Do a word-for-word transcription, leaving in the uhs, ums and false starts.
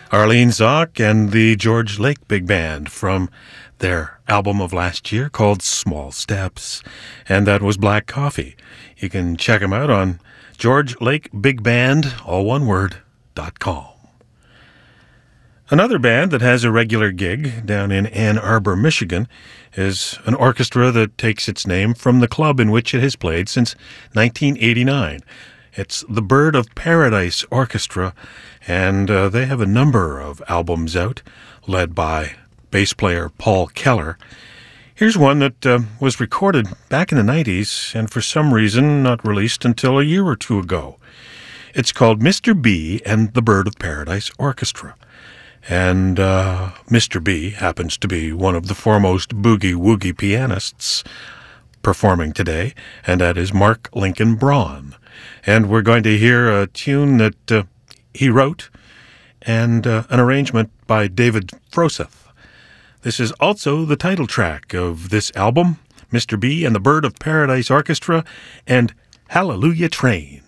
Arlene Zock and the George Lake Big Band from their album of last year called Small Steps, and that was Black Coffee. You can check them out on George Lake Big Band, all one word, dot com. Another band that has a regular gig down in Ann Arbor, Michigan, is an orchestra that takes its name from the club in which it has played since nineteen eighty-nine. It's the Bird of Paradise Orchestra, and uh, they have a number of albums out, led by bass player Paul Keller. Here's one that uh, was recorded back in the nineties, and for some reason not released until a year or two ago. It's called Mister B and the Bird of Paradise Orchestra. And uh, Mister B happens to be one of the foremost boogie-woogie pianists performing today, and that is Mark Lincoln Braun. And we're going to hear a tune that uh, he wrote, and uh, an arrangement by David Froseth. This is also the title track of this album, Mister B and the Bird of Paradise Orchestra, and Hallelujah Train.